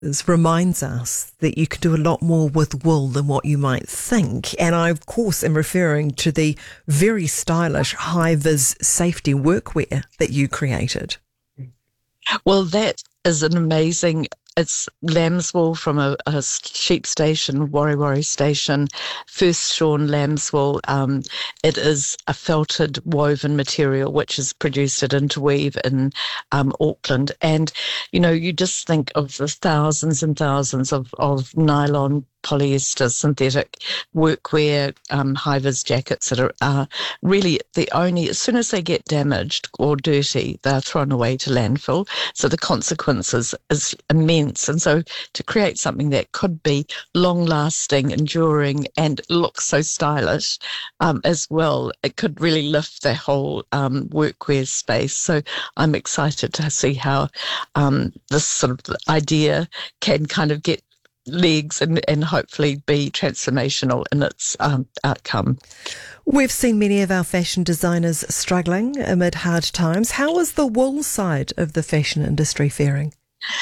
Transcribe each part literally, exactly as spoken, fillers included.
reminds us that you can do a lot more with wool than what you might think. And I, of course, am referring to the very stylish high-vis safety workwear that you created. Well, that is an amazing... It's lamb's wool from a, a sheep station, Warri station, first shorn lamb's wool. Um, it is a felted woven material which is produced at Interweave in um, Auckland. And, you know, you just think of the thousands and thousands of, of nylon, polyester, synthetic workwear, um, high-vis jackets that are uh, really the only, as soon as they get damaged or dirty, they're thrown away to landfill. So the consequences is immense. And so to create something that could be long-lasting, enduring, and look so stylish um, as well, it could really lift the whole um, workwear space. So I'm excited to see how um, this sort of idea can kind of get legs and, and hopefully be transformational in its um, outcome. We've seen many of our fashion designers struggling amid hard times. How is the wool side of the fashion industry faring?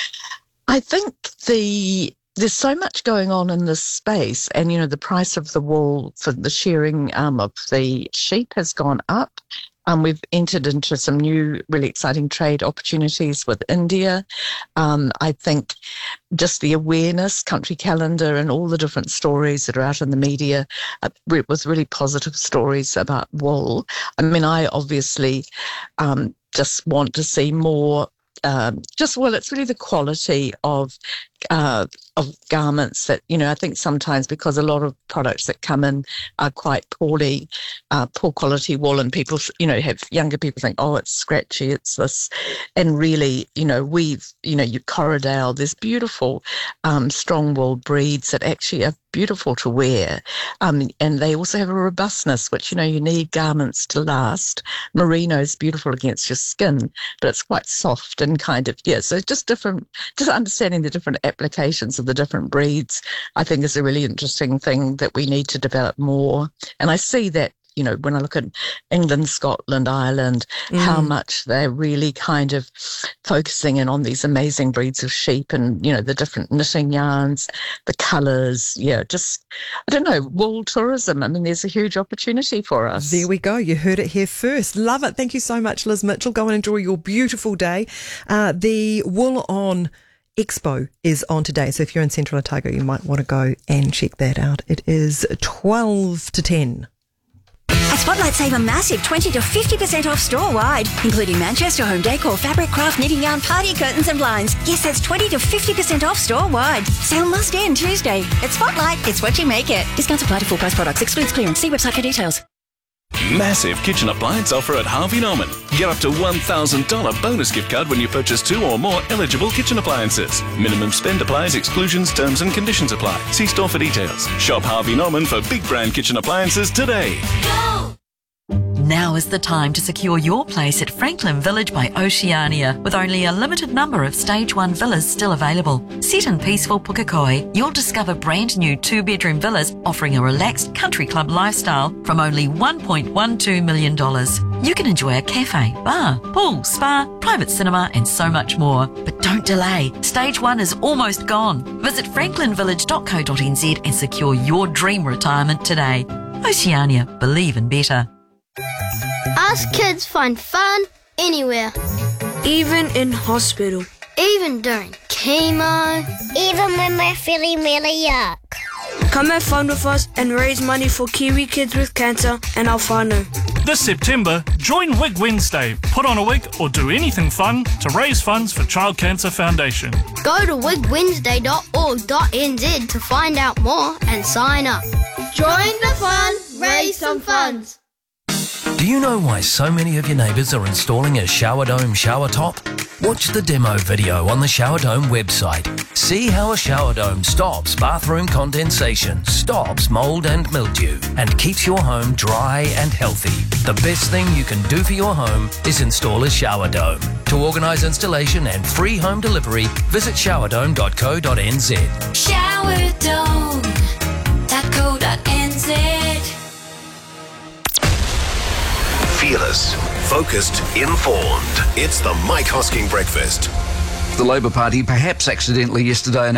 I think the there's so much going on in this space, and, you know, the price of the wool for the shearing um, of the sheep has gone up. Um, we've entered into some new, really exciting trade opportunities with India. Um, I think just the awareness, Country Calendar, and all the different stories that are out in the media uh, with really positive stories about wool. I mean, I obviously um, just want to see more. Um, just, well, it's really the quality of uh, of garments that, you know, I think sometimes because a lot of products that come in are quite poorly, uh, poor quality wool, and people, you know, have younger people think, oh, it's scratchy, it's this. And really, you know, we've, you know, you Corriedale, there's beautiful um, strong wool breeds that actually are beautiful to wear. Um, and they also have a robustness, which, you know, you need garments to last. Merino is beautiful against your skin, but it's quite soft and kind of, yeah, so just different, just understanding the different applications of the different breeds, I think is a really interesting thing that we need to develop more. And I see that, you know, when I look at England, Scotland, Ireland, mm. how much they're really kind of focusing in on these amazing breeds of sheep and, you know, the different knitting yarns, the colours, yeah, just, I don't know, wool tourism. I mean, there's a huge opportunity for us. There we go. You heard it here first. Love it. Thank you so much, Liz Mitchell. Go and enjoy your beautiful day. Uh, the Wool On Expo is on today, so if you're in Central Otago, you might want to go and check that out. It is twelve to ten. At Spotlight, save a massive twenty to fifty percent off store-wide, including Manchester Home Decor, fabric, craft, knitting yarn, party curtains and blinds. Yes, that's twenty to fifty percent off store-wide. Sale must end Tuesday. At Spotlight, it's what you make it. Discounts apply to full price products. Excludes clearance. See website for details. Massive kitchen appliance offer at Harvey Norman. Get up to one thousand dollars bonus gift card when you purchase two or more eligible kitchen appliances. Minimum spend applies, exclusions, terms and conditions apply. See store for details. Shop Harvey Norman for big brand kitchen appliances today. Go! Now is the time to secure your place at Franklin Village by Oceania, with only a limited number of Stage one villas still available. Set in peaceful Pukekohe, you'll discover brand new two-bedroom villas offering a relaxed country club lifestyle from only one point one two million dollars. You can enjoy a cafe, bar, pool, spa, private cinema and so much more. But don't delay. Stage one is almost gone. Visit franklin village dot co dot n z and secure your dream retirement today. Oceania, believe in better. Us kids find fun anywhere. Even in hospital. Even during chemo. Even when we're feeling really yuck. Come have fun with us and raise money for Kiwi kids with cancer and our whānau. This September, join Wig Wednesday. Put on a wig or do anything fun to raise funds for Child Cancer Foundation. Go to wig wednesday dot org dot n z to find out more and sign up. Join the fun, raise some funds. Do you know why so many of your neighbours are installing a Shower Dome shower top? Watch the demo video on the Shower Dome website. See how a shower dome stops bathroom condensation, stops mould and mildew, and keeps your home dry and healthy. The best thing you can do for your home is install a shower dome. To organise installation and free home delivery, visit shower dome dot co dot n z. shower dome dot co dot n z. Fearless, focused, informed. It's the Mike Hosking Breakfast. The Labor Party, perhaps accidentally yesterday,